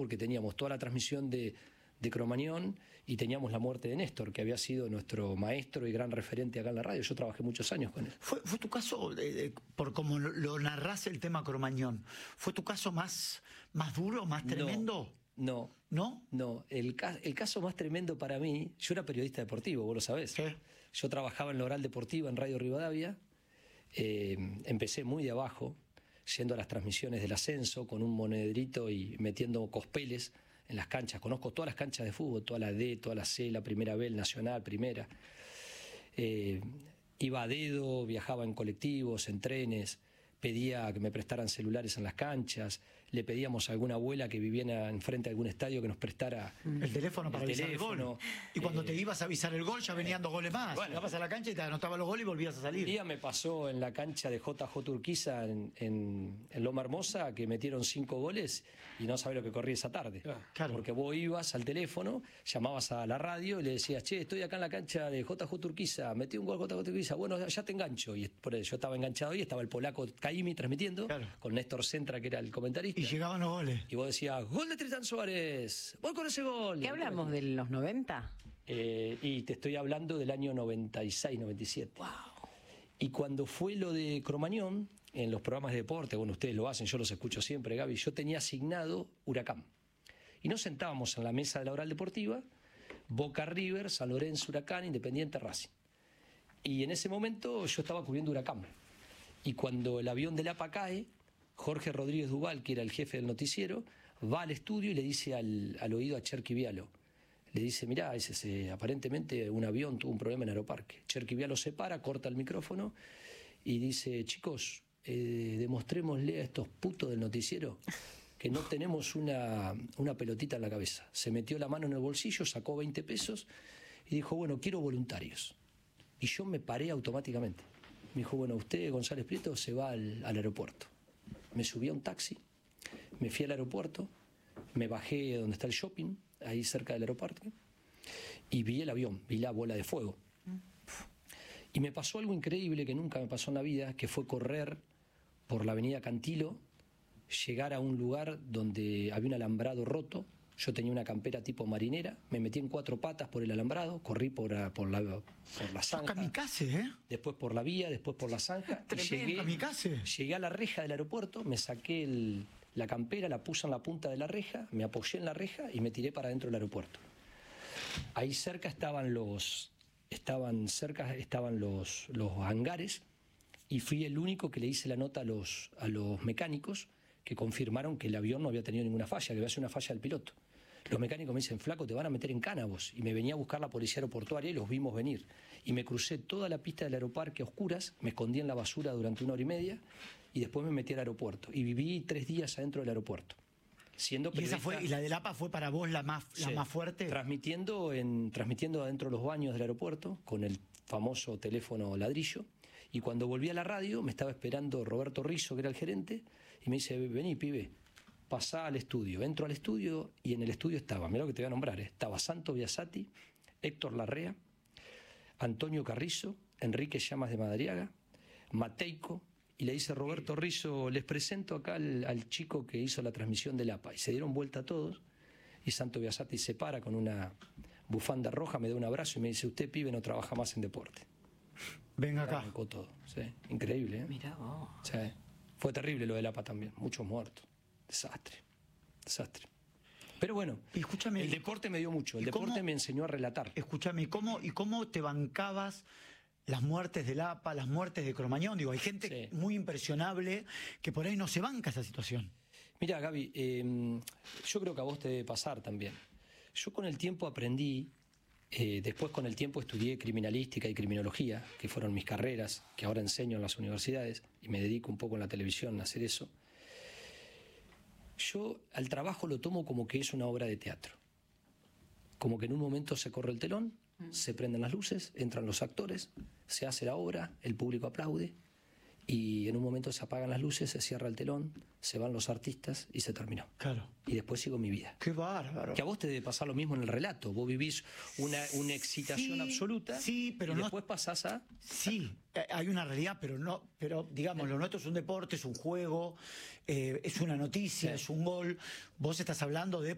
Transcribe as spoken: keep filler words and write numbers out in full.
porque teníamos toda la transmisión de, de Cromañón y teníamos la muerte de Néstor, que había sido nuestro maestro y gran referente acá en la radio. Yo trabajé muchos años con él. ¿Fue, fue tu caso, eh, por como lo, lo narrás el tema Cromañón, fue tu caso más, más duro, más tremendo? No. ¿No? No, el, ca el caso más tremendo para mí, yo era periodista deportivo, vos lo sabés. ¿Qué? Yo trabajaba en la Oral Deportiva en Radio Rivadavia, eh, empecé muy de abajo, yendo a las transmisiones del ascenso con un monedrito y metiendo cospeles en las canchas. Conozco todas las canchas de fútbol, toda la D, toda la C, la primera B, el Nacional, primera. Eh, iba a dedo, viajaba en colectivos, en trenes, pedía que me prestaran celulares en las canchas, le pedíamos a alguna abuela que vivía enfrente de algún estadio que nos prestara el teléfono para el avisar teléfono. el gol. Y cuando eh, te ibas a avisar el gol ya venían dos goles más. Bueno, Llegabas a la cancha y te anotaban los goles y volvías a salir. Un día me pasó en la cancha de J J Urquiza en, en, en Loma Hermosa que metieron cinco goles y no sabés lo que corrí esa tarde. Claro. Porque vos ibas al teléfono, llamabas a la radio y le decías, che, estoy acá en la cancha de J J Urquiza, metí un gol J J Urquiza, bueno, ya te engancho. Y por eso yo estaba enganchado y estaba el polaco Caimi transmitiendo, claro, con Néstor Centra, que era el comentarista. Y llegaban los goles. Y vos decías, gol de Tristan Suárez, voy con ese gol. ¿Qué hablamos de los noventa? Eh, y te estoy hablando del año noventa y seis, noventa y siete. Wow. Y cuando fue lo de Cromañón, en los programas de deporte, bueno, ustedes lo hacen, yo los escucho siempre, Gaby, yo tenía asignado Huracán. Y nos sentábamos en la mesa de la Oral Deportiva, Boca River, San Lorenzo, Huracán, Independiente, Racing. Y en ese momento yo estaba cubriendo Huracán. Y cuando el avión del A P A cae, Jorge Rodríguez Duval, que era el jefe del noticiero, va al estudio y le dice al, al oído a Cherky Vialo. Le dice, mirá, ese, ese, aparentemente un avión tuvo un problema en Aeroparque. Cherky Vialo se para, corta el micrófono y dice, chicos, eh, demostrémosle a estos putos del noticiero que no tenemos una, una pelotita en la cabeza. Se metió la mano en el bolsillo, sacó veinte pesos y dijo, bueno, quiero voluntarios. Y yo me paré automáticamente. Me dijo, bueno, usted, González Prieto, se va al, al aeropuerto. Me subí a un taxi, me fui al aeropuerto, me bajé donde está el shopping, ahí cerca del aeropuerto, y vi el avión, vi la bola de fuego. Y me pasó algo increíble que nunca me pasó en la vida, que fue correr por la avenida Cantilo, llegar a un lugar donde había un alambrado roto. Yo tenía una campera tipo marinera, me metí en cuatro patas por el alambrado, corrí por, por, la, por la zanja. Kamikaze, ¿eh? Después por la vía, después por la zanja. Y llegué, kamikaze. llegué a la reja del aeropuerto, me saqué el, la campera, la puse en la punta de la reja, me apoyé en la reja y me tiré para dentro del aeropuerto. Ahí cerca estaban los, estaban cerca estaban los, los hangares y fui el único que le hice la nota a los, a los mecánicos que confirmaron que el avión no había tenido ninguna falla, que había sido una falla del piloto. Los mecánicos me dicen, flaco, te van a meter en cana vos. Y me venía a buscar la policía aeroportuaria y los vimos venir. Y me crucé toda la pista del aeroparque a oscuras, me escondí en la basura durante una hora y media y después me metí al aeropuerto. Y viví tres días adentro del aeropuerto. Siendo ¿Y, esa fue, ¿Y la del A P A fue para vos la más, sí, la más fuerte? Transmitiendo, en, transmitiendo adentro de los baños del aeropuerto con el famoso teléfono ladrillo. Y cuando volví a la radio me estaba esperando Roberto Rizzo, que era el gerente, y me dice, vení, pibe, pasá al estudio. Entro al estudio y en el estudio estaba, mirá lo que te voy a nombrar, ¿eh? Estaba Santo Biasati, Héctor Larrea, Antonio Carrizo, Enrique Llamas de Madariaga, Mateico, y le dice Roberto Rizzo, les presento acá al, al chico que hizo la transmisión del A P A. Y se dieron vuelta todos, y Santo Biasati se para con una bufanda roja, me da un abrazo y me dice, usted, pibe, no trabaja más en deporte. Venga acá. Arrancó todo, sí. Increíble, ¿eh? Mirá vos. Sí. Fue terrible lo del A P A también, muchos muertos. Desastre, desastre. Pero bueno, y escúchame, el deporte me dio mucho, el deporte cómo, me enseñó a relatar. Escúchame, ¿cómo, ¿y cómo te bancabas las muertes del A P A, las muertes de Cromañón? Digo, hay gente sí. muy impresionable que por ahí no se banca esa situación. Mira, Gaby, eh, yo creo que a vos te debe pasar también. Yo con el tiempo aprendí, eh, después con el tiempo estudié criminalística y criminología, que fueron mis carreras, que ahora enseño en las universidades, y me dedico un poco en la televisión a hacer eso. Yo al trabajo lo tomo como que es una obra de teatro. Como que en un momento se corre el telón, mm. se prenden las luces, entran los actores, se hace la obra, el público aplaude y en un momento se apagan las luces, se cierra el telón, se van los artistas y se terminó. Claro. Y después sigo mi vida. ¡Qué bárbaro! Que a vos te debe pasar lo mismo en el relato. Vos vivís una, una excitación sí, absoluta sí, pero y no... después pasás a... Sí, hay una realidad, pero no, pero digamos, lo nuestro es un deporte, es un juego, eh, es una noticia, sí. es un gol. Vos estás hablando de